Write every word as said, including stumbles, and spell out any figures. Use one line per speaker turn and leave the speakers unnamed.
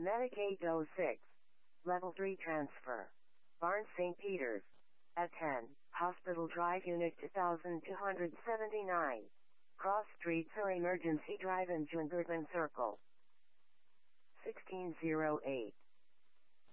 Medic eight oh six. Level three transfer. Barnes Saint Peter's. At ten, Hospital Drive Unit two thousand two hundred seventy-nine. Cross Streets or Emergency Drive in Jungervan Circle. sixteen oh eight.